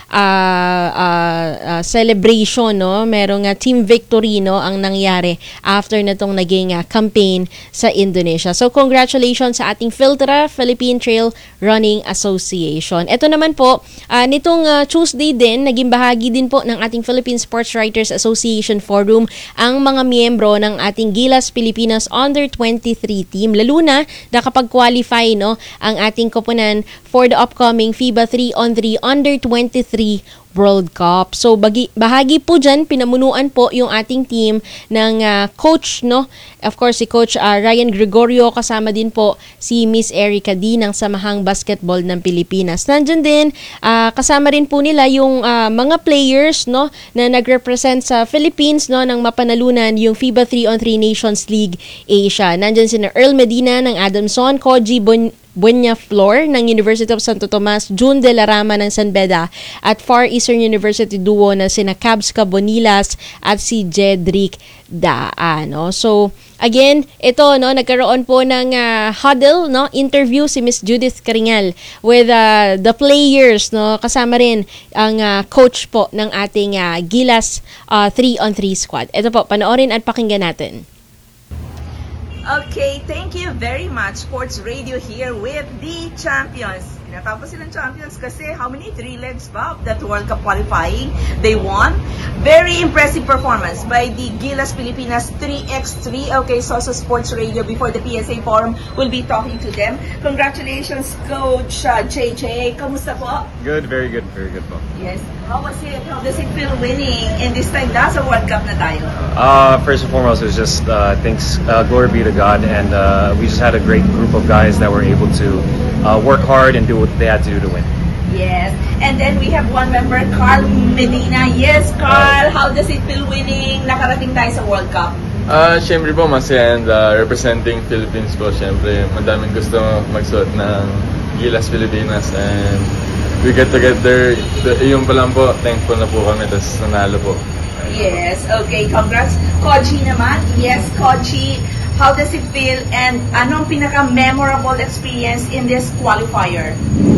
celebration, no? Merong team victory, no, ang nangyari after na tong naging campaign sa Indonesia. So congratulations sa ating Philtra, Philippine Trail Running Association. Ito naman po, nitong Tuesday din, naging bahagi din po ng ating Philippine Sports Writers Association Forum ang mga miyembro ng ating Gilas Pilipinas Under 23 team. Lalo na nakapag-qualify, no, ang ating koponan for the upcoming FIBA 3-on-3 Under 23 World Cup. So bahagi po dyan, pinamunuan po yung ating team ng coach, no? Of course, si Coach Ryan Gregorio, kasama din po si Miss Erica D ng Samahang Basketball ng Pilipinas. Nandyan din, kasama rin po nila yung mga players, no, na nag-represent sa Philippines, no, ng mapanalunan yung FIBA 3-on-3 Nations League Asia. Nandyan si Earl Medina ng Adamson, Koji Buenya Flor ng University of Santo Tomas, June De La Rama ng San Beda, at Far Eastern University duo na sina Cabs Cabonilas at si Jedrick Daan, no? So again, ito, no, nagkaroon po ng huddle, no, interview si Miss Judith Caringal with the players, no, kasama rin ang coach po ng ating Gilas 3-on-3 squad. Ito po, panoorin at pakinggan natin. Okay, thank you very much. Sports Radio here with the champions. Tinatapos silang champions kasi how many? 3 legs ba of that World Cup qualifying? They won. Very impressive performance by the Gilas Pilipinas 3x3. Okay, so Sports Radio before the PSA Forum will be talking to them. Congratulations, Coach JJ. Kamusta po? Good, very good po. Yes. How was it? How does it feel winning in this time? Nasa World Cup na tayo. First and foremost, it was just thanks, glory be to God, and we just had a great group of guys that were able to work hard and do what they had to do to win. Yes, and then we have one member, Carl Medina. Yes, Carl, how does it feel winning? Nakarating tayo sa World Cup. Siyempre po, masaya, and representing Philippines po, siyempre, madaming gusto magsuot ng Gilas Pilipinas, and we get together, yung pa lang po, thankful na po kami, tapos nanalo po. Yes, okay, congrats. Koji naman, yes, Koji, how does it feel, and anong pinaka-memorable experience in this qualifier?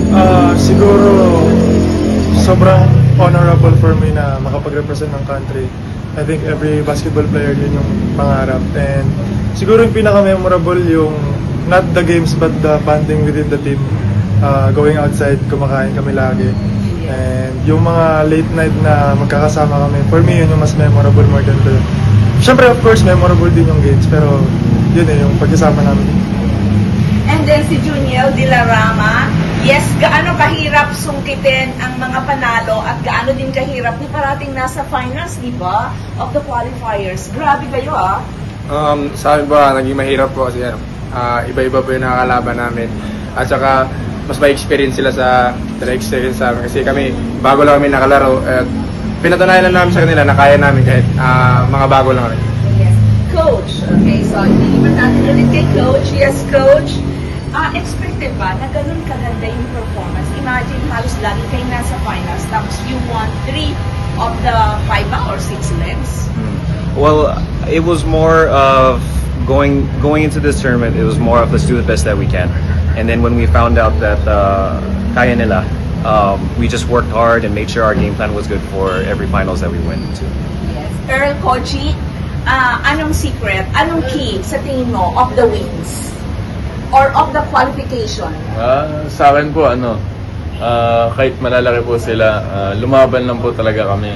Siguro, sobrang honorable for me na makapag-represent ng country. I think every basketball player yun yung pangarap, and siguro yung pinaka-memorable yung not the games but the bonding within the team. Going outside, kumakain kami lagi. And yung mga late night na magkakasama kami, for me yun yung mas memorable more than the... Siyempre, of course, memorable din yung games, pero yun yung pagkasama namin. And then si Juniel De La Rama, yes, gaano kahirap sungkitin ang mga panalo at gaano din kahirap na parating nasa finals, di ba? Of the qualifiers. Grabe kayo, ah. Sa akin ba, naging mahirap po kasi iba-iba po yung nakakalaban namin. At saka, mas may experience sila sa experience sa amin. Kasi kami, bago lang kami nakalaro. Pinatunayan lang namin sa kanila na kaya namin kahit mga bago lang kami. Yes. Coach, okay, so iniwan natin ulit kay Coach. Yes, Coach. Expected ba na ganun kaganda yung performance? Imagine, halos lagi kayo nasa finals, tapos you won 3 of the 5 or 6 legs. Well, it was more of going into this tournament, it was more of let's do the best that we can. And then when we found out that kaya nila, we just worked hard and made sure our game plan was good for every finals that we went into. Yes. Earl, Koji, anong secret, anong key sa tingin mo of the wins? Or of the qualification? Sa akin po, kahit malalaki po sila, lumaban lang po talaga kami.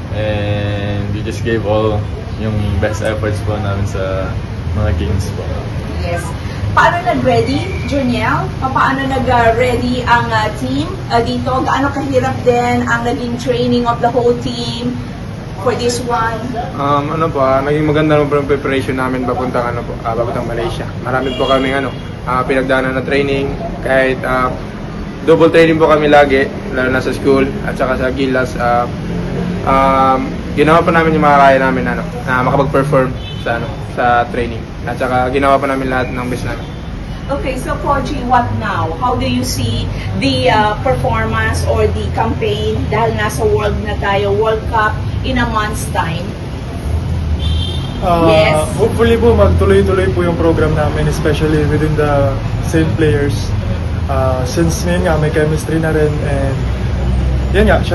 And we just gave all yung best efforts po namin sa mga games po. Yes. Paano nag-ready, Juniel? Paano nag-ready ang team dito? Gaano kahirap din ang naging training of the whole team for this one? Naging maganda naman po yung preparation namin papuntang Malaysia. Marami po kami pinagdaanan na training, kahit double training po kami lagi, lalo na sa school at saka sa Gilas. Ginawa pa namin yung makakaya namin na makapag-perform sa training. At saka ginawa pa namin lahat ng best namin. Okay, so Koji, what now? How do you see the performance or the campaign dahil nasa World Cup in a month's time? Yes. Hopefully po magtuloy-tuloy po yung program namin, especially within the same players. Since ngayon nga may chemistry na rin, and yan nga,